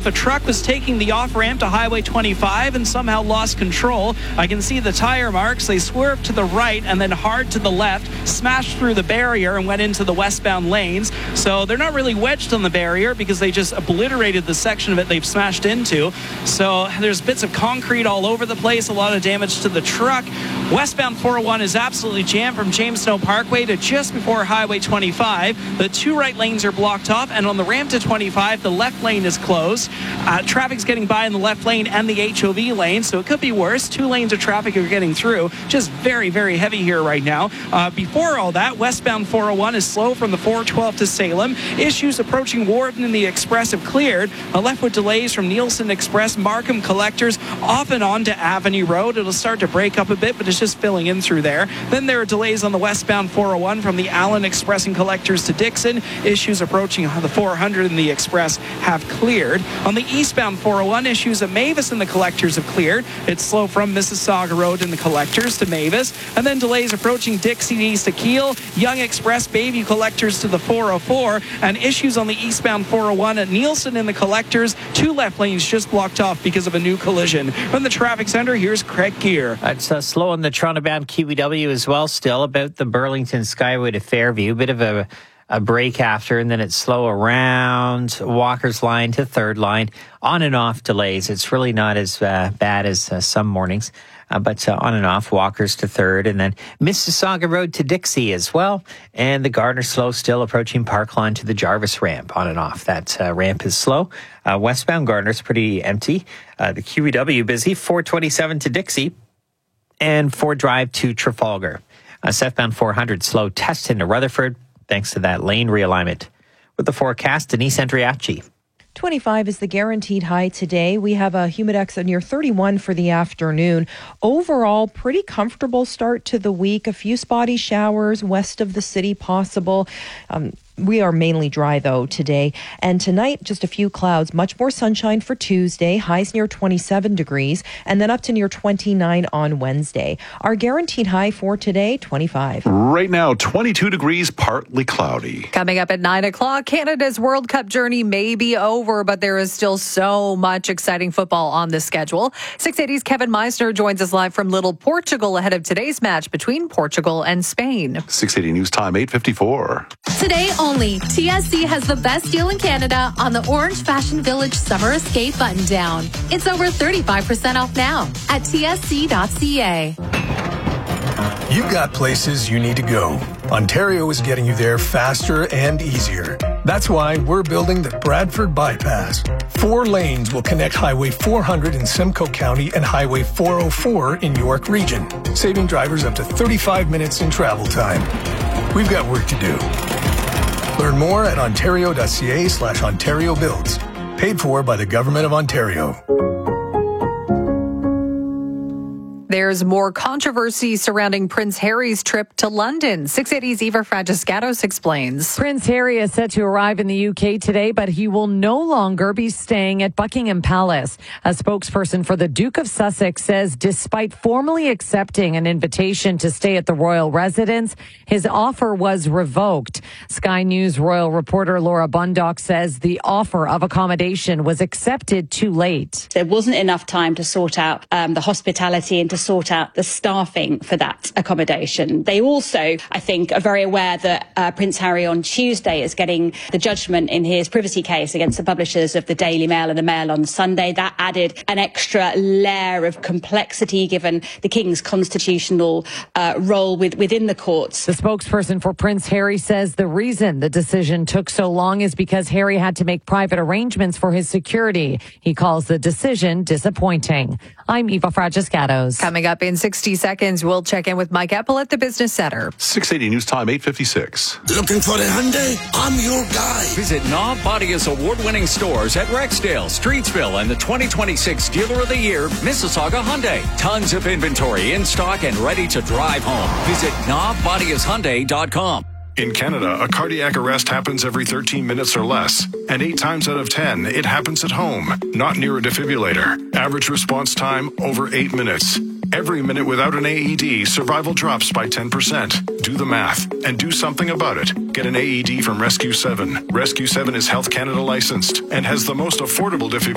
A truck was taking the off-ramp to Highway 25 and somehow lost control. I can see the tire marks. They swerved to the right and then hard to the left, smashed through the barrier and went into the westbound lanes. So they're not really wedged on the barrier because they just obliterated the section of it they've smashed into. So there's bits of concrete all over the place, a lot of damage to the truck. Westbound 401 is absolutely jammed from James Snow Parkway to just before Highway 25. The two right lanes are blocked off, and on the ramp to 25, the left lane is closed. Traffic's getting by in the left lane and the HOV lane, so it could be worse. 2 lanes of traffic are getting through. Just very, very heavy here right now. Before all that, westbound 401 is slow from the 412 to Salem. Issues approaching Warden and the Express have cleared. Left with delays from Nielsen Express, Markham Collectors, off and on to Avenue Road. It'll start to break up a bit, but it's just filling in through there. Then there are delays on the westbound 401 from the Allen Express and Collectors to Dixon. Issues approaching the 400 and the Express have cleared. On the eastbound 401, issues at Mavis and the Collectors have cleared. It's slow from Mississauga Road and the Collectors to Mavis. And then delays approaching Dixie east to Kiel, Young Express, Bayview Collectors to the 404, and issues on the eastbound 401 at Nielsen and the Collectors. 2 left lanes just blocked off because of a new collision. From the traffic center, here's Craig Gear. It's slow on the Toronto-bound QEW as well still, about the Burlington Skyway to Fairview. Bit of a break after, and then it's slow around Walker's Line to Third Line. On and off delays. It's really not as bad as some mornings. But on and off, Walker's to Third, and then Mississauga Road to Dixie as well. And the Gardner slow still approaching Parkline to the Jarvis ramp, on and off. That ramp is slow. Westbound Gardner's pretty empty. The QEW busy, 427 to Dixie, and Ford Drive to Trafalgar. Southbound 400 slow Teston to Rutherford, thanks to that lane realignment. With the forecast, Denise Andriachi. 25 is the guaranteed high today. We have a humidex near 31 for the afternoon. Overall, pretty comfortable start to the week. A few spotty showers west of the city possible. We are mainly dry, though, today. And tonight, just a few clouds. Much more sunshine for Tuesday. Highs near 27 degrees. And then up to near 29 on Wednesday. Our guaranteed high for today, 25. Right now, 22 degrees, partly cloudy. Coming up at 9 o'clock, Canada's World Cup journey may be over, but there is still so much exciting football on the schedule. 680's Kevin Meisner joins us live from Little Portugal ahead of today's match between Portugal and Spain. 680 News Time, 8:54. Today only, TSC has the best deal in Canada on the Orange Fashion Village Summer Escape button-down. It's over 35% off now at tsc.ca. You've got places you need to go. Ontario is getting you there faster and easier. That's why we're building the Bradford Bypass. 4 lanes will connect Highway 400 in Simcoe County and Highway 404 in York Region, saving drivers up to 35 minutes in travel time. We've got work to do. Learn more at ontario.ca/Ontario Builds. Paid for by the Government of Ontario. There's more controversy surrounding Prince Harry's trip to London. 680's Eva Fragiscatos explains. Prince Harry is set to arrive in the UK today, but he will no longer be staying at Buckingham Palace. A spokesperson for the Duke of Sussex says despite formally accepting an invitation to stay at the royal residence, his offer was revoked. Sky News royal reporter Laura Bundock says the offer of accommodation was accepted too late. There wasn't enough time to sort out the hospitality and to sort out the staffing for that accommodation. They also, I think, are very aware that Prince Harry on Tuesday is getting the judgment in his privacy case against the publishers of the Daily Mail and the Mail on Sunday. That added an extra layer of complexity given the King's constitutional role within the courts. The spokesperson for Prince Harry says the reason the decision took so long is because Harry had to make private arrangements for his security. He calls the decision disappointing. I'm Eva Fragiscatos. Coming up in 60 seconds, we'll check in with Mike Eppel at the Business Center. 680 News Time, 8:56. Looking for a Hyundai? I'm your guy. Visit Knob Bodia's award-winning stores at Rexdale, Streetsville, and the 2026 Dealer of the Year, Mississauga Hyundai. Tons of inventory in stock and ready to drive home. Visit knobbodiashyundai.com. In Canada, a cardiac arrest happens every 13 minutes or less, and 8 times out of 10, it happens at home, not near a defibrillator. Average response time, over 8 minutes. Every minute without an AED, survival drops by 10%. Do the math and do something about it. Get an AED from Rescue 7. Rescue 7 is Health Canada licensed and has the most affordable defibrillator